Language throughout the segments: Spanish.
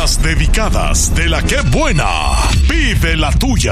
Las dedicadas de la que buena. Vive la tuya.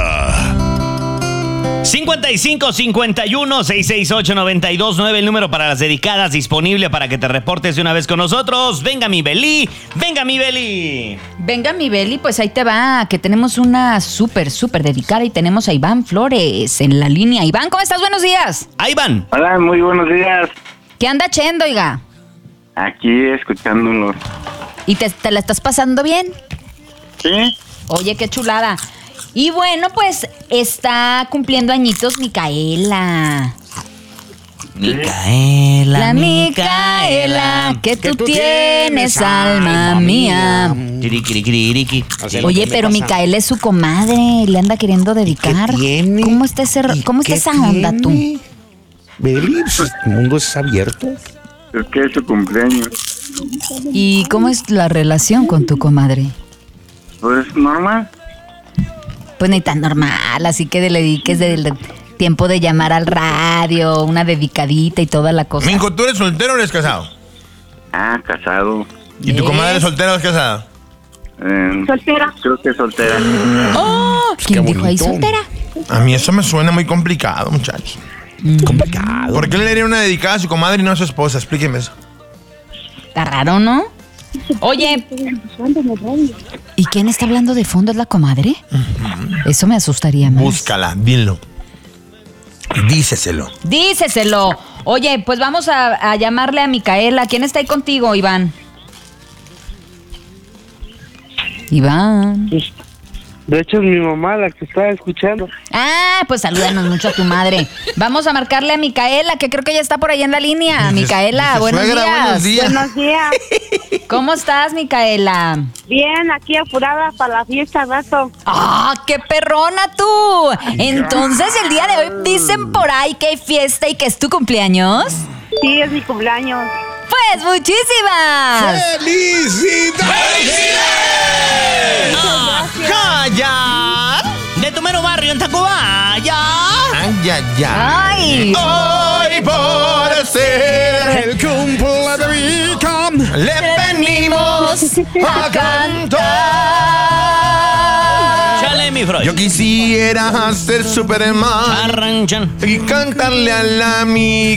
5551-668-929, el número para las dedicadas disponible para que te reportes de una vez con nosotros. Venga mi Beli, venga mi Beli. Venga mi Beli, pues ahí te va, que tenemos una súper dedicada y tenemos a Iván Flores en la línea. Iván, ¿cómo estás? Buenos días. Ahí Iván. Hola, muy buenos días. ¿Qué anda chendo, oiga? Aquí escuchándolos. ¿Y te la estás pasando bien? ¿Sí? Oye, qué chulada. Y bueno, pues está cumpliendo añitos Micaela. Micaela, La Micaela, que tú tienes, alma mía. Kirikirikiriki. Oye, pero Micaela es su comadre, le anda queriendo dedicar. ¿Qué tiene? ¿Cómo está esa onda tú? Beli, pues, el mundo es abierto. Es que es su cumpleaños. ¿Y cómo es la relación con tu comadre? Pues normal. Pues ni tan normal, así que le dediques del tiempo de llamar al radio, una dedicadita y toda la cosa. Mingo, ¿tú eres soltero o eres casado? Ah, casado. ¿Y tu comadre es soltera o es casada? Soltera. Creo que soltera. ¡Oh! Pues ¿Quién qué dijo ahí bonito. soltera? A mí eso me suena muy complicado, muchachos. Complicado. ¿Por qué le haría una dedicada a su comadre y no a su esposa? Explíqueme eso. Está raro, ¿no? Oye, ¿y quién está hablando de fondo? ¿Es la comadre? Eso me asustaría más. Búscala, dilo. Díceselo. Díceselo. Oye, pues vamos a llamarle a Micaela. ¿Quién está ahí contigo, Iván? Iván. De hecho, es mi mamá la que estaba escuchando. Ah, pues salúdanos mucho a tu madre. Vamos a marcarle a Micaela, que creo que ya está por ahí en la línea. Micaela, Dice, buenos suegra, días. buenos días. Buenos días. ¿Cómo estás, Micaela? Bien, aquí apurada para la fiesta rato. ¡Ah, qué perrona tú! Entonces, el día de hoy dicen por ahí que hay fiesta y que es tu cumpleaños. Sí, es mi cumpleaños. Pues muchísimas. ¡Felicidades! ¡Calla! De tu mero barrio en Tacubaya. Ay, ay, ay. Ay. Hoy por ser El cumple de Mica. le venimos a cantar. Chale, mi Freud. Yo quisiera ser Superman Arranchan. y cantarle a la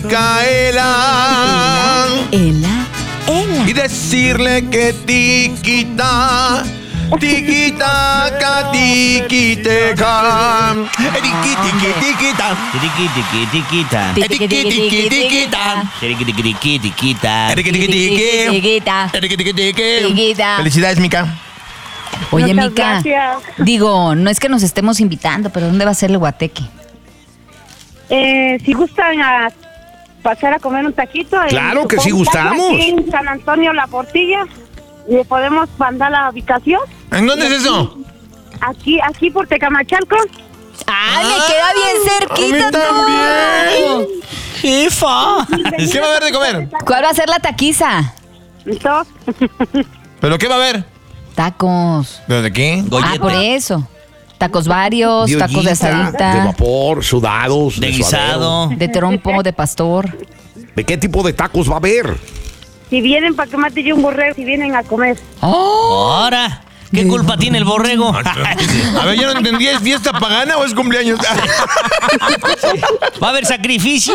Micaela Ela. y decirle que tiquita, tiquitaca, tiquiteca, tiquitiquitiquita, Tiquitiquitiquita. tiquitiquitiquita, Tiquitiquitiquita. Chiquita. Chiquita. Felicidades, Mica. Oye, Muchas Mica. gracias. Digo, no es que nos estemos invitando, pero ¿dónde va a ser el guateque? Si gustan a pasar a comer un taquito. Claro que sí, supongo gustamos. Aquí en San Antonio La Portilla. ¿Le podemos mandar la ubicación? ¿En dónde es eso? Aquí por Tecamachalco. ¡Ay, me queda bien cerquita! A mí también. Jefa. ¿Qué va a haber de comer? ¿Cuál va a ser la taquiza? Entonces, ¿Pero qué va a haber? Tacos. ¿Pero de qué? Ah, por eso. Tacos varios, De tacos de ollita, de asadita, vapor, sudados. De suadero. guisado. de trompo, de pastor. ¿De qué tipo de tacos va a haber? si vienen para que mate yo un borrego, si vienen a comer. Ahora. ¿Qué culpa tiene el borrego? A ver, yo no entendí, ¿es fiesta pagana o es cumpleaños? ¿Va a haber sacrificio?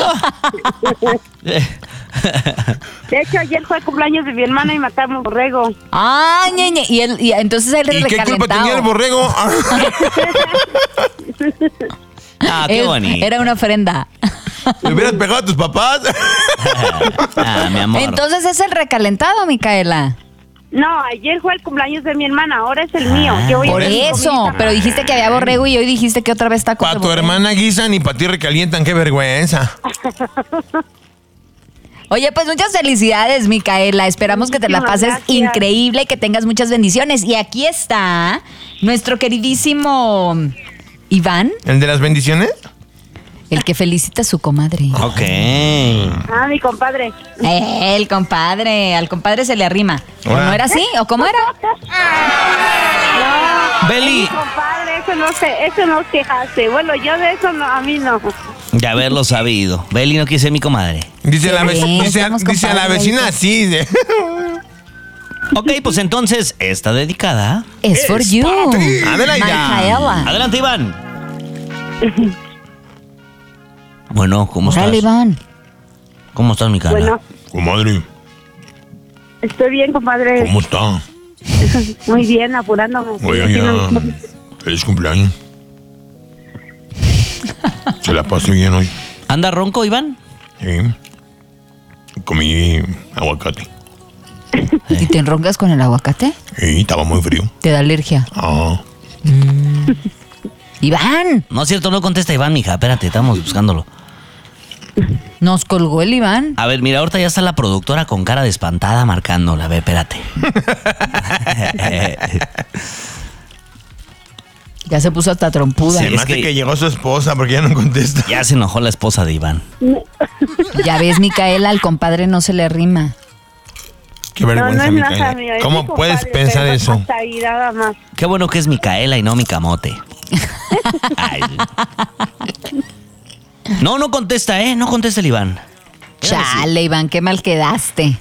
De hecho, ayer fue el cumpleaños de mi hermana y matamos un borrego. ¡Ay, ñeñe! Y entonces él ¿Y qué culpa tenía el borrego? Ah, qué bonito. Era una ofrenda. ¿Le hubieras pegado a tus papás? Ah, mi amor. Entonces es el recalentado, Micaela. No, ayer fue el cumpleaños de mi hermana, ahora es el mío. Yo voy a Por hacer mi eso, comida. pero dijiste que había borrego y hoy dijiste que otra vez tacos Para de tu borrego. hermana guisan y para ti recalientan, qué vergüenza. Oye, pues muchas felicidades, Micaela. Esperamos que te la Muchísimas pases gracias. increíble y que tengas muchas bendiciones. Y aquí está nuestro queridísimo Iván, ¿El de las bendiciones? el que felicita a su comadre. Ok. Ah, mi compadre. El compadre, al compadre se le arrima. ¿O Hola. no era así? ¿O cómo era? No, Beli. mi compadre, eso no se hace. Bueno, yo de eso no, a mí no. De haberlo sabido. Beli no quiere ser mi comadre. Dice, Sí, somos dice a la compadres. vecina así. Ok, pues entonces, esta dedicada Es for you. Adelaida. Micaela. Adelante, Iván. Bueno, ¿cómo Órale, estás? Iván. ¿Cómo estás, Micaela? Bueno, Comadre, estoy bien, compadre. ¿cómo está? Muy bien, apurándome. Oiga, Sí, ya. no- Feliz cumpleaños. Se la pasé bien hoy. ¿Anda ronco, Iván? Sí. Comí aguacate. ¿Y te enroncas con el aguacate? Sí, estaba muy frío. Te da alergia. Ah, Iván, No es cierto, no contesta Iván, mija. Espérate, estamos buscándolo. nos colgó el Iván. A ver, mira, ahorita ya está la productora con cara de espantada marcándola. A ver, espérate. Ya se puso hasta trompuda. se Sí, me es hace que- que llegó su esposa porque ya no contesta. Ya se enojó la esposa de Iván. Ya ves, Micaela, al compadre no se le rima. Qué No, vergüenza, no es Micaela. nada mío. es ¿Cómo mi puedes compadre, pensar pero eso? hasta ahí, nada más. Qué bueno que es Micaela y no mi camote. Ay. No, no contesta, ¿eh? No contesta el Iván. Chale, Iván, qué mal quedaste.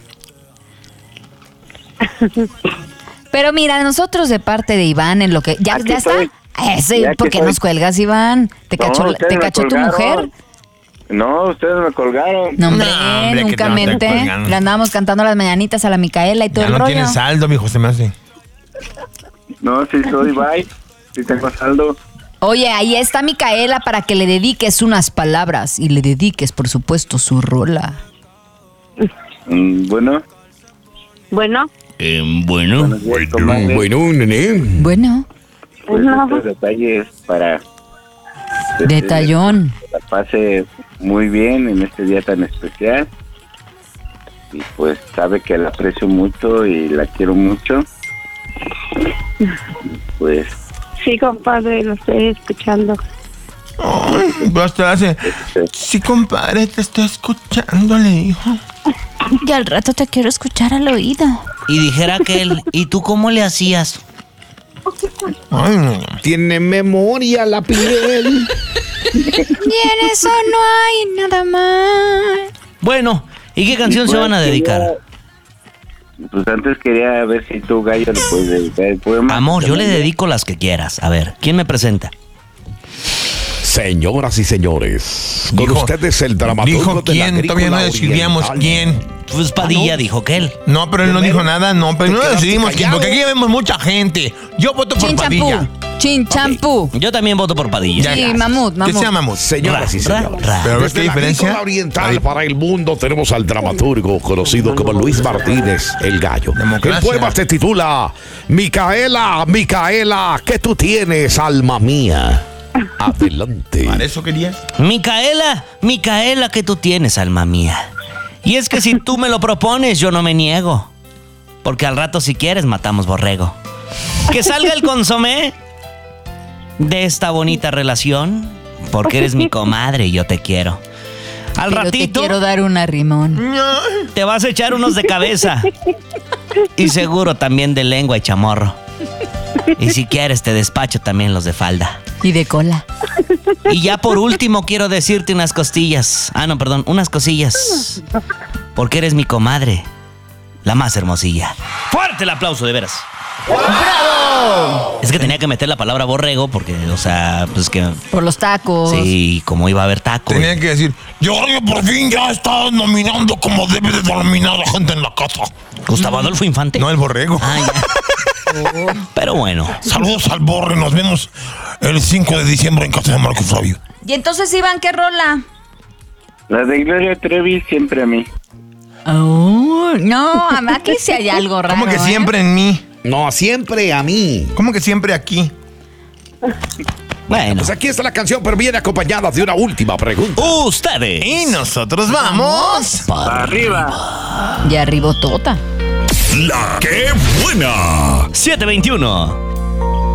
Pero mira, nosotros de parte de Iván en lo que... ¿Ya, Aquí ya está? estoy. Ese, Ya aquí ¿por qué estoy. nos cuelgas, Iván? ¿Te No, cachó, ustedes ¿te me cachó tu colgaron. mujer? No, ustedes me colgaron. No, hombre, No, hombre, que nunca te van a estar mente. colgando. Le andábamos cantando las mañanitas a la Micaela y todo Ya el no rollo. tienes saldo, mijo, se me hace. No, sí soy bye. Sí tengo saldo. Oye, ahí está Micaela para que le dediques unas palabras y le dediques, por supuesto, su rola. Bueno, Bueno, Bueno. buenos días, comadre. nene. Bueno, Pues no. estos detalles para detallón. que la pase muy bien en este día tan especial. Y pues sabe que la aprecio mucho y la quiero mucho. Pues sí, compadre, lo estoy escuchando. Hasta hace. Sí, compadre, te estoy escuchando, le dijo. Y al rato te quiero escuchar al oído. Y dijera aquel, ¿y tú cómo le hacías? Ay, no. Tiene memoria la piel. Y en eso no hay nada más. Bueno, ¿y qué canción se van a dedicar? Pues antes quería ver si tú, Gallo, le puedes dedicar el poema. Amor, yo le dedico las que quieras. A ver, ¿quién me presenta? Señoras y señores, con Dijo- ustedes el dramaturgo Dijo de la quién, todavía no agrícola decidíamos oriental. quién. Pues Padilla dijo que él. No, pero él no dijo nada, no, pero Te no quedaste decidimos quién, callado. porque aquí vemos mucha gente. Yo voto por Chin champú. Padilla. Chin champú. Yo también voto por Padilla. Sí, mamut, ¿Qué mamut. se llama, mamut? Señoras y Ra, señores, ra. Pero ¿ves qué desde la diferencia? agrícola oriental para el mundo tenemos al dramaturgo conocido como Luis Martínez, el Gallo. Democracia. El poema se titula Micaela, Micaela, ¿qué tú tienes, alma mía? Adelante. ¿Para eso querías? Micaela, Micaela, que tú tienes, alma mía. Y es que si tú me lo propones, yo no me niego. Porque al rato, si quieres, matamos borrego. Que salga el consomé de esta bonita relación, porque eres mi comadre y yo te quiero. Al Pero ratito te quiero dar un arrimón. te vas a echar unos de cabeza. Y seguro también de lengua y chamorro. Y si quieres, te despacho también los de falda. Y de cola. Y ya por último quiero decirte unas costillas. Ah, no, perdón, unas cosillas. Porque eres mi comadre, la más hermosilla. ¡Fuerte el aplauso, de veras! ¡Bravo! Es que tenía que meter la palabra borrego porque, o sea, pues que... Por los tacos. Sí, como iba a haber taco. Tenía que decir, yo por fin ya está nominando como debe de nominar a la gente en la casa. Gustavo Adolfo Infante. No el borrego. Ah, ya. Pero bueno. Saludos al borre, nos vemos el 5 de diciembre en casa de Marco Flavio. Y entonces, Iván, ¿qué rola? La de Gloria Trevi siempre a mí. Oh, no, aquí sí hay algo raro. ¿Cómo que ¿eh? siempre en mí? No, siempre a mí. ¿Cómo que siempre aquí? Bueno. Pues aquí está la canción, pero viene acompañada de una última pregunta. Ustedes. Y nosotros vamos. Arriba. Y arribó tota. La que buena. 721.